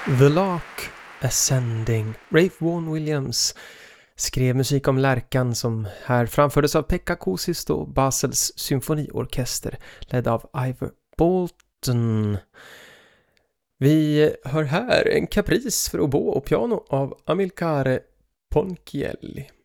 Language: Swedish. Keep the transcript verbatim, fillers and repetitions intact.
The Lark Ascending. Ralph Vaughan Williams skrev musik om lärkan som här framfördes av Pekka Kuusisto och Basels symfoniorkester ledd av Ivor Bolton. Vi hör här en kapris för oboe och piano av Amilcare Ponchielli.